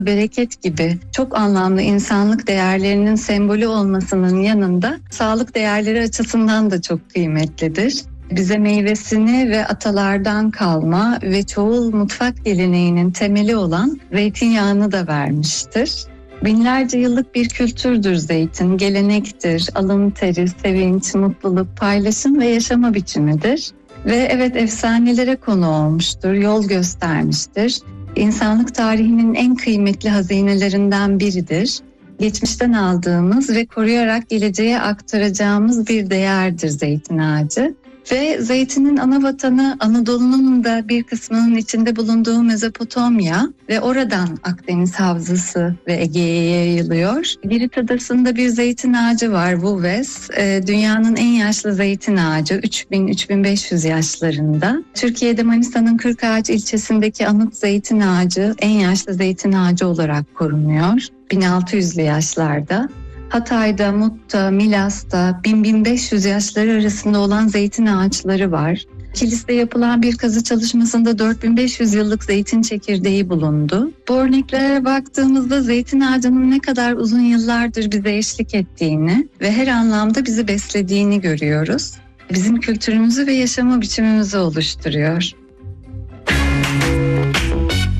bereket gibi çok anlamlı insanlık değerlerinin sembolü olmasının yanında sağlık değerleri açısından da çok kıymetlidir. Bize meyvesini ve atalardan kalma ve çoğul mutfak geleneğinin temeli olan zeytinyağını da vermiştir. Binlerce yıllık bir kültürdür zeytin, gelenektir, alın teri, sevinç, mutluluk, paylaşım ve yaşama biçimidir. Ve evet, efsanelere konu olmuştur, yol göstermiştir. İnsanlık tarihinin en kıymetli hazinelerinden biridir. Geçmişten aldığımız ve koruyarak geleceğe aktaracağımız bir değerdir zeytin ağacı. Ve zeytinin ana vatanı Anadolu'nun da bir kısmının içinde bulunduğu Mezopotamya ve oradan Akdeniz Havzası ve Ege'ye yayılıyor. Girit Adası'nda bir zeytin ağacı var, Vuves. Dünyanın en yaşlı zeytin ağacı, 3000-3500 yaşlarında. Türkiye'de Manisa'nın Kırkağaç ilçesindeki Anıt Zeytin Ağacı en yaşlı zeytin ağacı olarak korunuyor. 1600'lü yaşlarda. Hatay'da, Mut'ta, Milas'ta 1000-1500 yaşları arasında olan zeytin ağaçları var. Kilis'te yapılan bir kazı çalışmasında 4500 yıllık zeytin çekirdeği bulundu. Bu örneklere baktığımızda zeytin ağacının ne kadar uzun yıllardır bize eşlik ettiğini ve her anlamda bizi beslediğini görüyoruz. Bizim kültürümüzü ve yaşama biçimimizi oluşturuyor.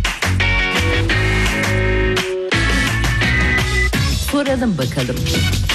Soralım bakalım.